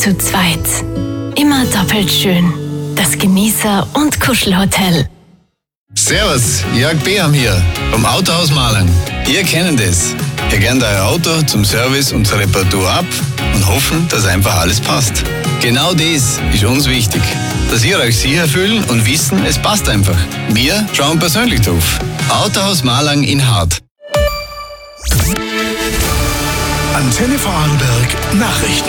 zu zweit. Immer doppelt schön. Das Genießer- und Kuschelhotel. Servus, Jörg Beham hier vom Autohaus Malang. Ihr kennt es. Ihr kennt euer Auto zum Service und zur Reparatur ab und hoffen, dass einfach alles passt. Genau das ist uns wichtig. Dass ihr euch sicher fühlen und wissen, es passt einfach. Wir schauen persönlich drauf. Autohaus Malang in Hart. Antenne Vorarlberg Nachrichten.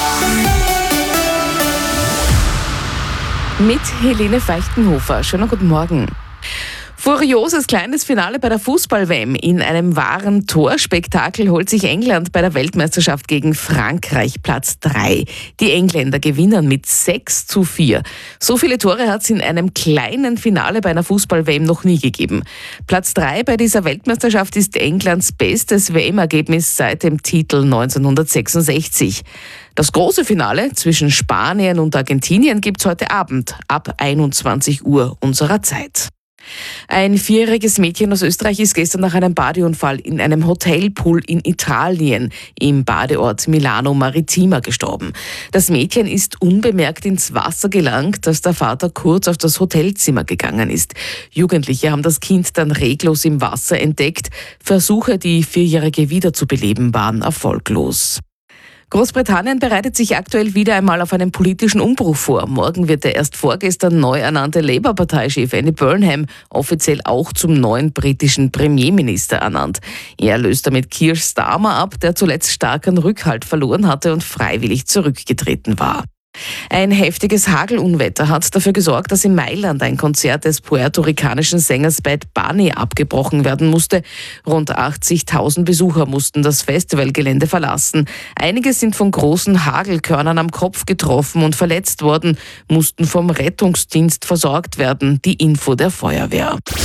Mit Helene Feichtenhofer. Schönen guten Morgen. Furioses kleines Finale bei der Fußball-WM. In einem wahren Torspektakel holt sich England bei der Weltmeisterschaft gegen Frankreich Platz 3. Die Engländer gewinnen mit 6:4. So viele Tore hat es in einem kleinen Finale bei einer Fußball-WM noch nie gegeben. Platz 3 bei dieser Weltmeisterschaft ist Englands bestes WM-Ergebnis seit dem Titel 1966. Das große Finale zwischen Spanien und Argentinien gibt's heute Abend ab 21 Uhr unserer Zeit. Ein 4-jähriges Mädchen aus Österreich ist gestern nach einem Badeunfall in einem Hotelpool in Italien im Badeort Milano Maritima gestorben. Das Mädchen ist unbemerkt ins Wasser gelangt, als der Vater kurz auf das Hotelzimmer gegangen ist. Jugendliche haben das Kind dann reglos im Wasser entdeckt. Versuche, die 4-Jährige wiederzubeleben, waren erfolglos. Großbritannien bereitet sich aktuell wieder einmal auf einen politischen Umbruch vor. Morgen wird der erst vorgestern neu ernannte Labour-Parteichef Andy Burnham offiziell auch zum neuen britischen Premierminister ernannt. Er löst damit Keir Starmer ab, der zuletzt stark an Rückhalt verloren hatte und freiwillig zurückgetreten war. Ein heftiges Hagelunwetter hat dafür gesorgt, dass in Mailand ein Konzert des puerto-ricanischen Sängers Bad Bunny abgebrochen werden musste. Rund 80.000 Besucher mussten das Festivalgelände verlassen. Einige sind von großen Hagelkörnern am Kopf getroffen und verletzt worden, mussten vom Rettungsdienst versorgt werden. Die Info der Feuerwehr.